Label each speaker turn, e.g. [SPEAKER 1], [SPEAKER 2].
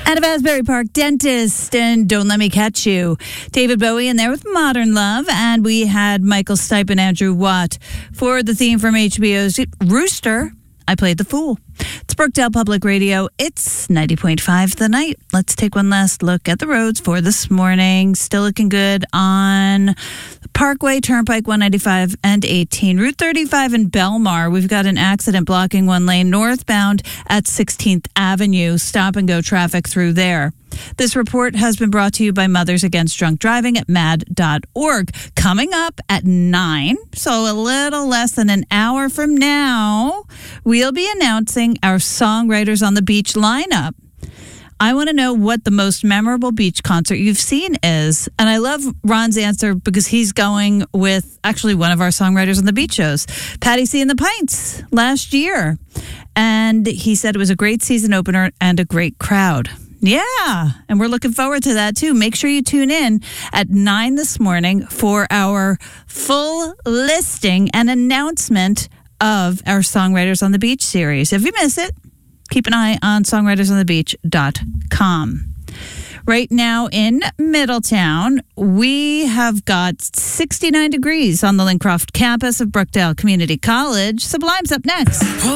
[SPEAKER 1] Out of Asbury Park, Dentist, and Don't Let Me Catch You. David Bowie in there with Modern Love, and we had Michael Stipe and Andrew Watt for the theme from HBO's Rooster. I played the fool. It's Brookdale Public Radio. It's 90.5 The Night. Let's take one last look at the roads for this morning. Still looking good on Parkway, Turnpike 195 and 18. Route 35 in Belmar. We've got an accident blocking one lane northbound at 16th Avenue. Stop and go traffic through there. This report has been brought to you by Mothers Against Drunk Driving at mad.org. Coming up at 9, so a little less than an hour from now, we'll be announcing our Songwriters on the Beach lineup. I want to know what the most memorable beach concert you've seen is. And I love Ron's answer because he's going with actually one of our Songwriters on the Beach shows, Patty C and the Pints, last year. And he said it was a great season opener and a great crowd. Yeah, and we're looking forward to that, too. Make sure you tune in at 9 this morning for our full listing and announcement of our Songwriters on the Beach series. If you miss it, keep an eye on songwritersonthebeach.com. Right now in Middletown, we have got 69 degrees on the Lincroft campus of Brookdale Community College. Sublime's up next.